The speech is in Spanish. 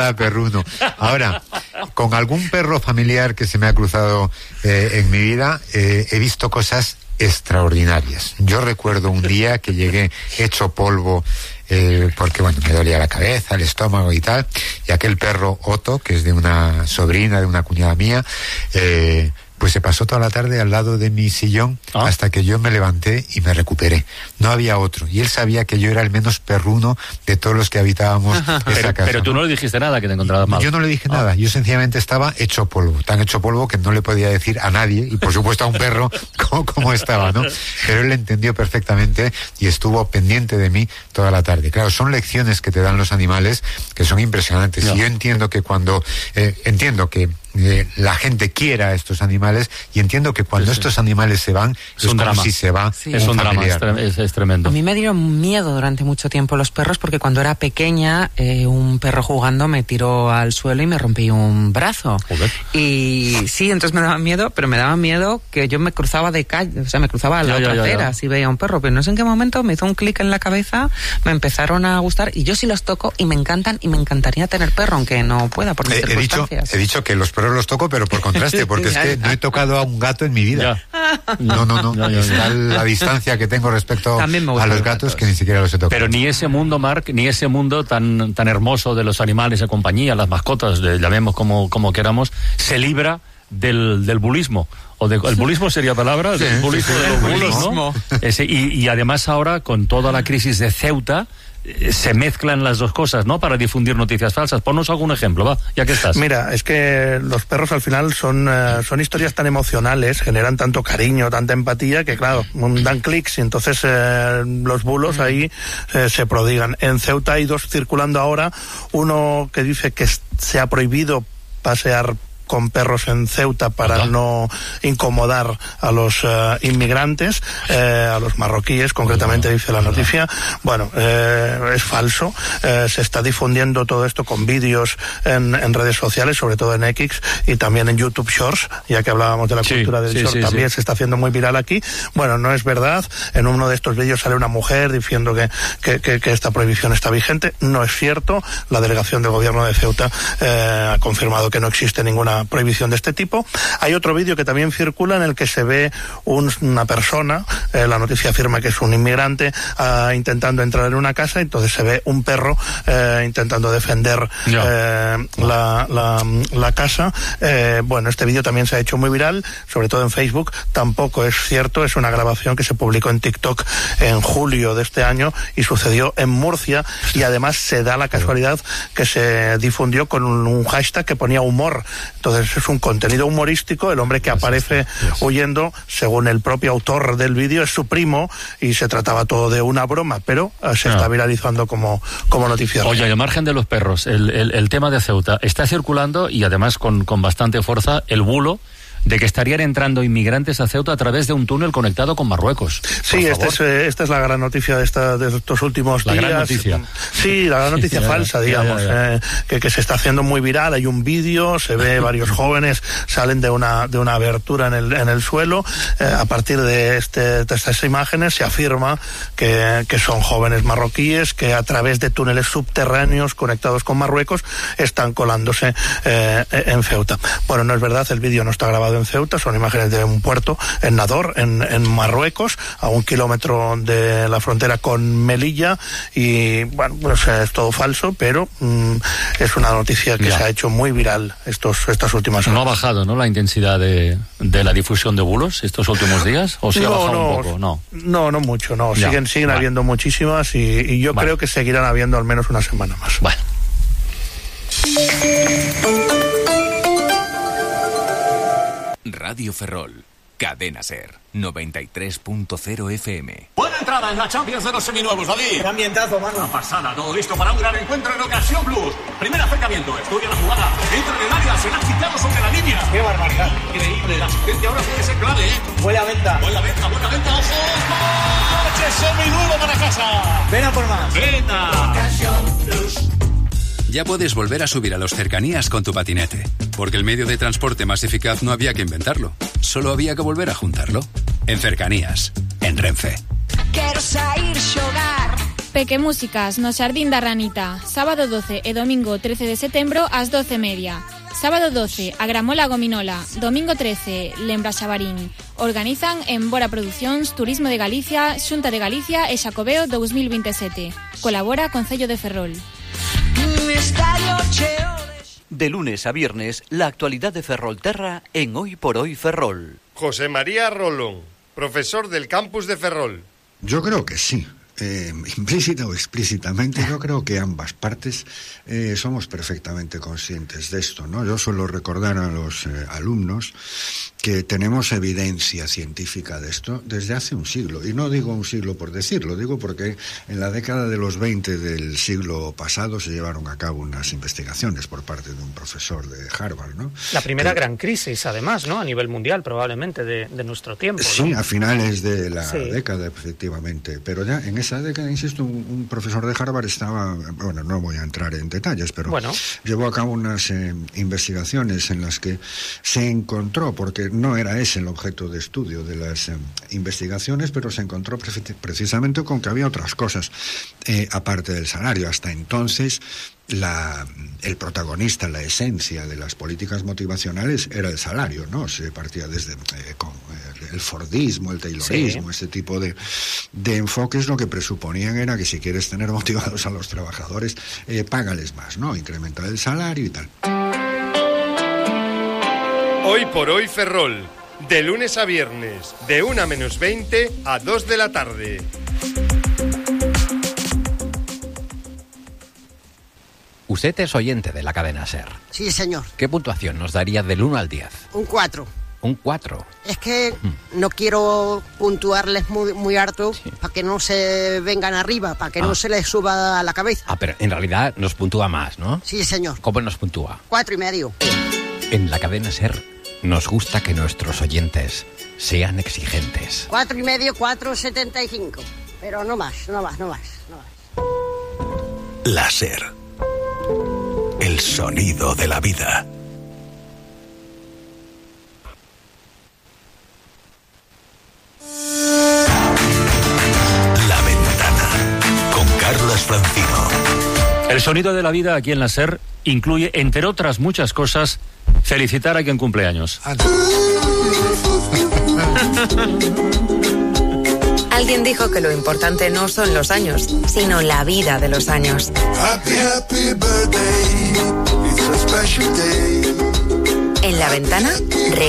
perruno. Ahora, con algún perro familiar que se me ha cruzado en mi vida, he visto cosas extraordinarias. Yo recuerdo un día que llegué hecho polvo, porque bueno, me dolía la cabeza, el estómago y tal, y aquel perro Otto, que es de una sobrina, de una cuñada mía, pues se pasó toda la tarde al lado de mi sillón hasta que yo me levanté y me recuperé. No había otro. Y él sabía que yo era el menos perruno de todos los que habitábamos esa casa. Pero tú no le dijiste nada, que te encontrabas mal. Yo no le dije nada. Yo sencillamente estaba hecho polvo. Tan hecho polvo que no le podía decir a nadie, y por supuesto a un perro, cómo estaba, ¿no? Pero él entendió perfectamente y estuvo pendiente de mí toda la tarde. Claro, son lecciones que te dan los animales que son impresionantes. Y yo entiendo que cuando... la gente quiera a estos animales, y entiendo que cuando estos animales se van es un drama. Si se va es un drama, es tremendo. A mí me dieron miedo durante mucho tiempo los perros, porque cuando era pequeña un perro jugando me tiró al suelo y me rompí un brazo. Joder. Y sí, entonces me daba miedo, pero me daba miedo que yo me cruzaba de calle, o sea, me cruzaba a la otra acera si veía un perro, pero no sé en qué momento me hizo un clic en la cabeza, me empezaron a gustar, y yo sí los toco y me encantan, y me encantaría tener perro, aunque no pueda por mis circunstancias. He dicho que los perros los toco, pero por contraste, porque es que no he tocado a un gato en mi vida. No. Está la distancia que tengo respecto a los gatos, que ni siquiera los he tocado. Pero ni ese mundo, Marc, ni ese mundo tan hermoso de los animales de compañía, las mascotas, llamemos como queramos, se libra del bulismo. El bulismo sería palabra, sí, del bulismo de los bulos, ¿no? Y además ahora, con toda la crisis de Ceuta, se mezclan las dos cosas, ¿no? Para difundir noticias falsas. Ponnos algún ejemplo, va, ya que estás. Mira, es que los perros al final son historias tan emocionales, generan tanto cariño, tanta empatía, que claro, dan clics, y entonces los bulos ahí se prodigan. En Ceuta hay dos circulando ahora, uno que dice que se ha prohibido pasear con perros en Ceuta para no incomodar a los inmigrantes, a los marroquíes, concretamente dice la noticia. Bueno, es falso. Se está difundiendo todo esto con vídeos en redes sociales, sobre todo en X y también en YouTube Shorts, ya que hablábamos de la cultura del short, también se está haciendo muy viral aquí. Bueno, no es verdad. En uno de estos vídeos sale una mujer diciendo que esta prohibición está vigente. No es cierto. La delegación del gobierno de Ceuta ha confirmado que no existe ninguna prohibición de este tipo. Hay otro vídeo que también circula en el que se ve una persona, la noticia afirma que es un inmigrante, intentando entrar en una casa, entonces se ve un perro intentando defender la casa. Bueno, este vídeo también se ha hecho muy viral, sobre todo en Facebook. Tampoco es cierto, es una grabación que se publicó en TikTok en julio de este año y sucedió en Murcia, y además se da la casualidad que se difundió con un hashtag que ponía humor. Entonces es un contenido humorístico. El hombre que aparece huyendo, según el propio autor del vídeo, es su primo, y se trataba todo de una broma, pero se está viralizando como noticia. Oye, al margen de los perros, el tema de Ceuta está circulando, y además con bastante fuerza, el bulo de que estarían entrando inmigrantes a Ceuta a través de un túnel conectado con Marruecos. Sí, esta es la gran noticia de estos últimos días. La gran noticia. Sí, la gran noticia falsa, digamos, que se está haciendo muy viral. Hay un vídeo, se ve varios jóvenes salen de una abertura en el suelo. A partir de estas imágenes se afirma que son jóvenes marroquíes que a través de túneles subterráneos conectados con Marruecos están colándose en Ceuta. Bueno, no es verdad, el vídeo no está grabado en Ceuta, son imágenes de un puerto en Nador, en Marruecos, a 1 kilómetro de la frontera con Melilla, y bueno, pues es todo falso, pero es una noticia que se ha hecho muy viral estas últimas horas. ¿No ha bajado, no, la intensidad de la difusión de bulos estos últimos días? ¿O sí ha bajado un poco? No mucho, no. Siguen habiendo muchísimas, y yo creo que seguirán habiendo al menos una semana más. Bueno. Radio Ferrol, Cadena Ser, 93.0 FM. Buena entrada en la Champions de los seminuevos, David. Qué ambientazo, mano. Una pasada, todo listo para un gran encuentro en Ocasión Plus. Primer acercamiento, estudia la jugada, entra en el área, se la ha quitado sobre la línea. Qué barbaridad. Increíble, la asistencia ahora puede ser clave, ¿eh? Buena venta, ojo. ¡Coche seminuevo para casa! Ven a por más. Venga. Ocasión Plus. Ya puedes volver a subir a los cercanías con tu patinete, porque el medio de transporte más eficaz no había que inventarlo, solo había que volver a juntarlo. En Cercanías, en Renfe. Quero sair xogar Pequemúsicas no Xardín da Ranita, sábado 12 e domingo 13 de setembro ás 12:30. Sábado 12, a Gramola Gominola. Domingo 13, Lembra Xabarín. Organizan en Bora Producións, Turismo de Galicia, Xunta de Galicia e Xacobeo 2027. Colabora Concello de Ferrol. De lunes a viernes, la actualidad de Ferrolterra en Hoy por Hoy Ferrol. José María Rolón, profesor del campus de Ferrol. Yo creo que sí. Implícita o explícitamente, yo creo que ambas partes somos perfectamente conscientes de esto, ¿no? Yo suelo recordar a los alumnos que tenemos evidencia científica de esto desde hace un siglo, y no digo un siglo por decirlo, digo porque en la década de los 20 del siglo pasado se llevaron a cabo unas investigaciones por parte de un profesor de Harvard, ¿no? La primera gran crisis, además, ¿no? A nivel mundial, probablemente, de nuestro tiempo, ¿no? Sí, a finales de la década, efectivamente, pero ya en esa década, insisto, un profesor de Harvard estaba, bueno, no voy a entrar en detalles, pero llevó a cabo unas investigaciones en las que se encontró, porque no era ese el objeto de estudio de las investigaciones, pero se encontró precisamente con que había otras cosas aparte del salario. Hasta entonces el protagonista, la esencia de las políticas motivacionales era el salario, ¿no? Se partía desde con el Fordismo, el Taylorismo, ese tipo de enfoques. Lo que presuponían era que si quieres tener motivados a los trabajadores, págales más, ¿no? Incrementar el salario y tal. Hoy por Hoy Ferrol, de lunes a viernes, de 1:20 a 2 de la tarde. Usted es oyente de la cadena SER. Sí, señor. ¿Qué puntuación nos daría del 1 al 10? Un 4. ¿Un 4? Es que no quiero puntuarles muy harto para que no se vengan arriba, para que no se les suba a la cabeza. Pero en realidad nos puntúa más, ¿no? Sí, señor. ¿Cómo nos puntúa? 4,5. En la cadena SER nos gusta que nuestros oyentes sean exigentes. 4,5, 4,75. Pero no más. La SER. El sonido de la vida. La Ventana, con Carlos Francino. El sonido de la vida aquí en la SER incluye, entre otras muchas cosas, felicitar a quien cumple años. Alguien dijo que lo importante no son los años, sino la vida de los años. Happy, happy birthday. It's a special day. En La Ventana,